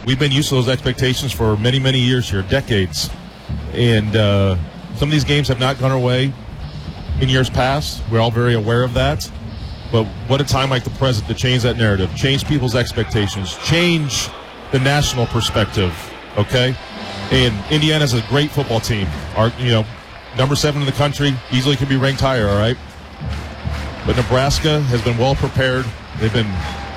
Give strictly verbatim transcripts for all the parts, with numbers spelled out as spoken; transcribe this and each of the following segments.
we've been used to those expectations for many, many years here, decades. And uh, some of these games have not gone our way in years past. We're all very aware of that. But what a time like the present to change that narrative, change people's expectations, change the national perspective, okay? And Indiana's a great football team. Our, you know, number seven in the country, easily can be ranked higher, all right? But Nebraska has been well prepared. They've been,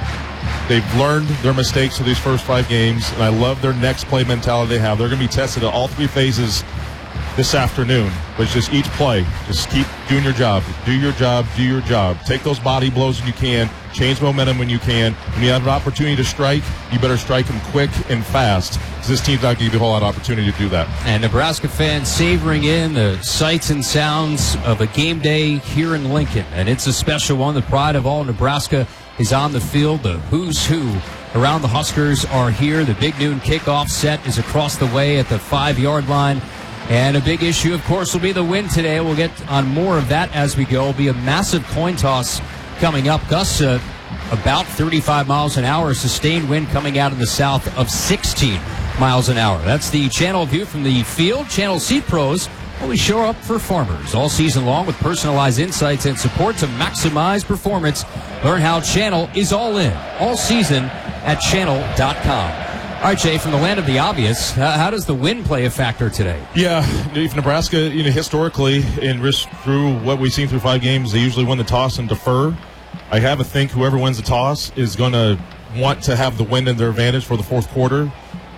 they've learned their mistakes of these first five games, and I love their next play mentality they have. They're going to be tested at all three phases this afternoon, but it's just each play. Just keep doing your job. Do your job. Do your job. Take those body blows when you can. Change momentum when you can. When you have an opportunity to strike, you better strike them quick and fast, because this team's not going to give you a whole lot of opportunity to do that. And Nebraska fans savoring in the sights and sounds of a game day here in Lincoln. And it's a special one. The pride of all Nebraska is on the field. The who's who around the Huskers are here. The big noon kickoff set is across the way at the five-yard line. And a big issue, of course, will be the wind today. We'll get on more of that as we go. It'll be a massive coin toss coming up. Gusts uh, about thirty-five miles an hour. Sustained wind coming out in the south of sixteen miles an hour. That's the channel view from the field. Channel Seat Pros always show up for farmers all season long with personalized insights and support to maximize performance. Learn how Channel is all in all season at channel dot com. All right, Jay, from the land of the obvious, how, how does the wind play a factor today? Yeah, if Nebraska, you know, historically, and risk through what we've seen through five games, they usually win the toss and defer. I have to think whoever wins the toss is going to want to have the wind in their advantage for the fourth quarter.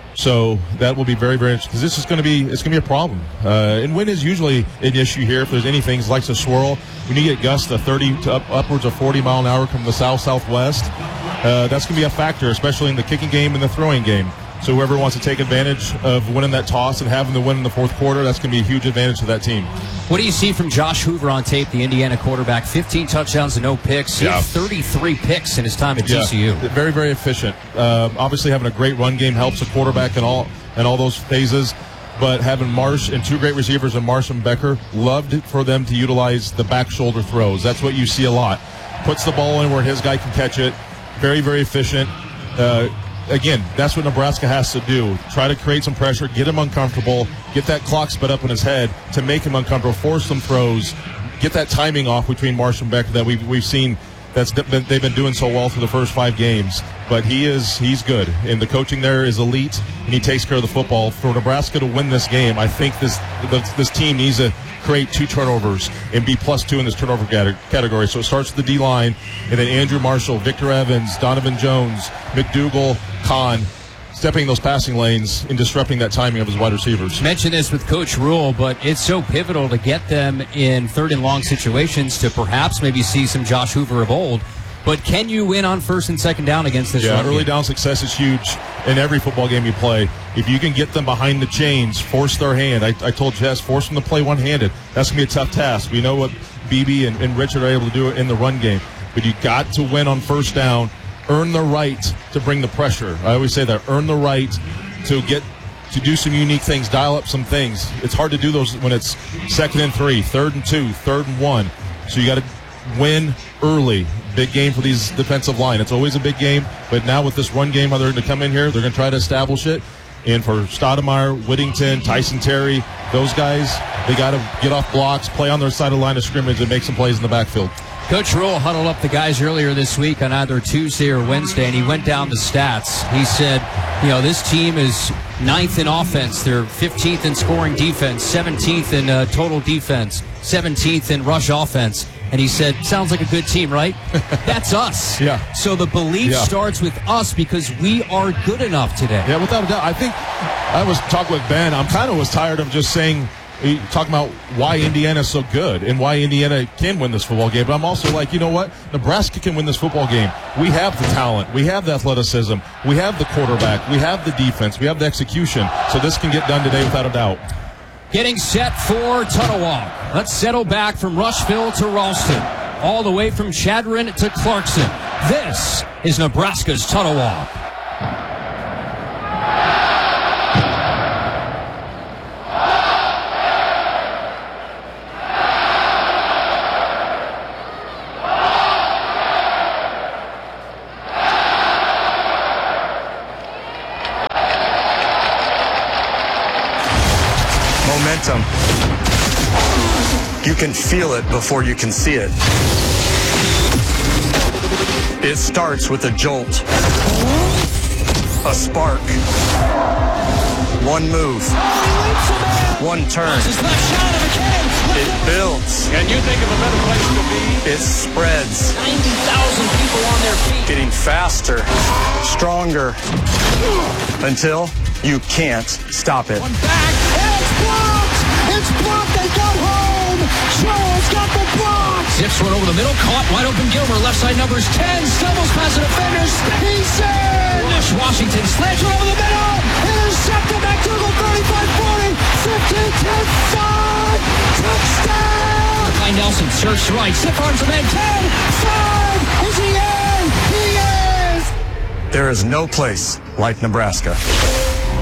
So that will be very, very interesting, because this is going to be it's going to be a problem. Uh, and wind is usually an issue here. If there's anything, it likes to swirl. When you get gusts of thirty to up, upwards of forty mile an hour from the south southwest, uh, that's going to be a factor, especially in the kicking game and the throwing game. So whoever wants to take advantage of winning that toss and having the win in the fourth quarter, that's going to be a huge advantage to that team. What do you see from Josh Hoover on tape, the Indiana quarterback? fifteen touchdowns and no picks. Yeah. thirty-three picks in his time at yeah. T C U. Very, very efficient. Uh, obviously, having a great run game helps the quarterback in all in all those phases. But having Marsh and two great receivers in Marsh and Becker, loved for them to utilize the back shoulder throws. That's what you see a lot. Puts the ball in where his guy can catch it. Very, very efficient. Uh, Again, that's what Nebraska has to do. Try to create some pressure, get him uncomfortable, get that clock sped up in his head to make him uncomfortable, force some throws, get that timing off between Marsh and Becker that we've, we've seen that's been, they've been doing so well through the first five games. But he is he's good, and the coaching there is elite, and he takes care of the football. For Nebraska to win this game, I think this this team needs to create two turnovers and be plus two in this turnover category. So it starts with the D-line, and then Andrew Marshall, Victor Evans, Donovan Jones, McDougal, Kahn, stepping those passing lanes and disrupting that timing of his wide receivers. Mentioned this with Coach Rule, but it's so pivotal to get them in third and long situations to perhaps maybe see some Josh Hoover of old. But can you win on first and second down against this yeah, run early game? down success is huge in every football game you play. If you can get them behind the chains, force their hand. I, I told Jess, force them to play one-handed. That's going to be a tough task. We know what B B and, and Richard are able to do in the run game. But you got to win on first down, earn the right to bring the pressure. I always say that, earn the right to get to do some unique things, dial up some things. It's hard to do those when it's second and three, third and two, third and one. So you got to win early. Big game for these defensive line. It's always a big game, but now with this run game, they're going to come in here, they're going to try to establish it. And for Stoudemire, Whittington, Tyson Terry, those guys, they got to get off blocks, play on their side of the line of scrimmage, and make some plays in the backfield. Coach Rule huddled up the guys earlier this week on either Tuesday or Wednesday, and he went down the stats. He said, you know, this team is ninth in offense. They're fifteenth in scoring defense, seventeenth in uh, total defense, seventeenth in rush offense. And he said, sounds like a good team, right? That's us. Yeah. So the belief yeah. starts with us because we are good enough today. Yeah, without a doubt. I think I was talking with Ben. I'm kind of was tired of just saying, talking about why Indiana is so good and why Indiana can win this football game. But I'm also like, you know what? Nebraska can win this football game. We have the talent. We have the athleticism. We have the quarterback. We have the defense. We have the execution. So this can get done today without a doubt. Getting set for Tunnel Walk. Let's settle back from Rushville to Ralston, all the way from Chadron to Clarkson. This is Nebraska's Tunnel Walk. Momentum. You can feel it before you can see it. It starts with a jolt, a spark, one move, one turn. It builds. Can you think of a better place to be? It spreads. ninety thousand people on their feet. Getting faster, stronger, until you can't stop it. One back. It's blocked. It's blocked. They got home. Jones got the block. Zips one over the middle, caught wide open Gilmer. Left side numbers ten, stumbles past the defenders. He's in. Rush Washington slants one over the middle. Intercepted. McDougal thirty-five forty. fifteen ten five. Touchdown. By Nelson, search right. Zip arms the man. ten five. Is he in? He is. There is no place like Nebraska.